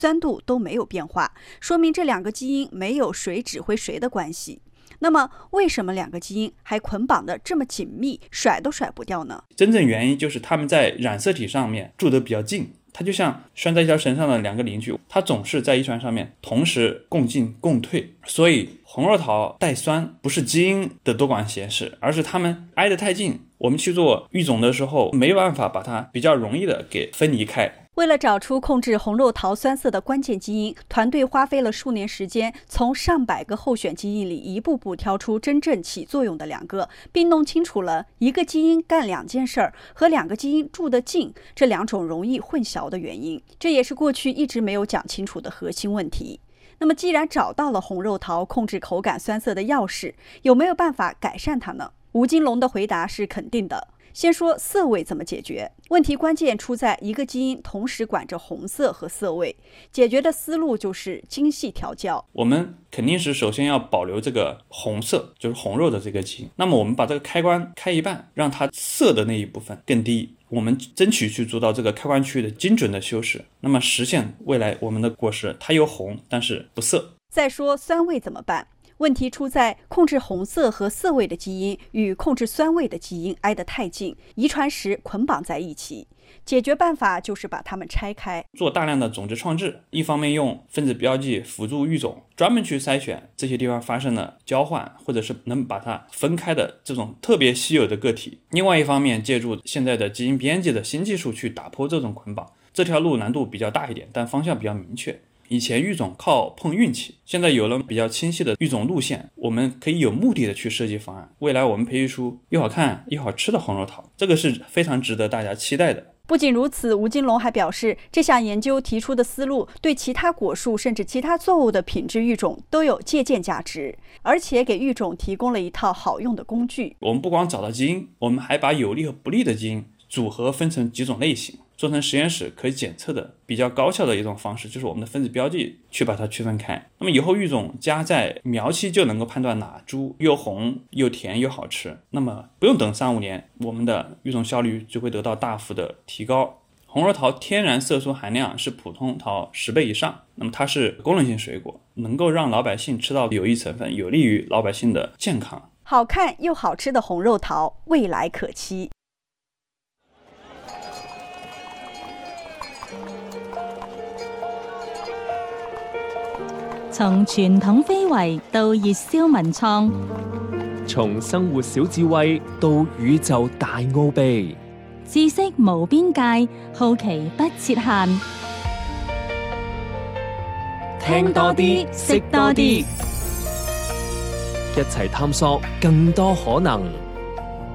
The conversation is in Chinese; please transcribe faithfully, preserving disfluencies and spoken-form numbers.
酸度都没有变化，说明这两个基因没有谁指挥谁的关系。那么为什么两个基因还捆绑得这么紧密，甩都甩不掉呢？ 真正原因就是它们在染色体上面住得比较近，它就像拴在一条绳上的两个邻居，它总是在遗传上面同时共进共退。所以红肉桃带酸不是基因的多管闲事，而是它们挨得太近，我们去做育种的时候没办法把它比较容易的给分离开。 为了找出控制红肉桃酸涩的关键基因，团队花费了数年时间，从上百个候选基因里一步步挑出真正起作用的两个，并弄清楚了一个基因干两件事儿和两个基因住得近这两种容易混淆的原因。这也是过去一直没有讲清楚的核心问题。那么既然找到了红肉桃控制口感酸涩的钥匙，有没有办法改善它呢？吴金龙的回答是肯定的。先说色味怎么解决，问题关键出在一个基因同时管着红色和色味，解决的思路就是精细调教。 我们肯定是首先要保留这个红色，就是红肉的这个基因，那么我们把这个开关开一半，让它色的那一部分更低，我们争取去做到这个开关区域的精准的修饰，那么实现未来我们的果实它又红但是不涩。 再说酸味怎么办，问题出在控制红色和色味的基因与控制酸味的基因挨得太近，遗传时捆绑在一起。解决办法就是把它们拆开， 做大量的种子创制，一方面用分子标记辅助育种，专门去筛选这些地方发生了交换或者是能把它分开的这种特别稀有的个体，另外一方面借助现在的基因编辑的新技术去打破这种捆绑。这条路难度比较大一点，但方向比较明确。以前育种靠碰运气，现在有了比较清晰的育种路线，我们可以有目的的去设计方案，未来我们培育出又好看又好吃的红肉桃，这个是非常值得大家期待的。 不仅如此，吴金龙还表示，这项研究提出的思路对其他果树甚至其他作物的品质育种都有借鉴价值，而且给育种提供了一套好用的工具。 我们不光找到基因，我们还把有利和不利的基因组合分成几种类型，做成实验室可以检测的比较高效的一种方式，就是我们的分子标记去把它区分开。那么以后育种加在苗期就能够判断哪株又红又甜又好吃，那么不用等三五年，我们的育种效率就会得到大幅的提高。红肉桃天然色素含量是普通桃十倍以上，那么它是功能性水果，能够让老百姓吃到有益成分，有利于老百姓的健康。 好看又好吃的红肉桃，未来可期。 從傳統非遺到熱銷文創， 從生活小智慧到宇宙大奧秘， 知識無邊界，好奇不設限。 聽多啲，識多啲，一齊探索更多可能。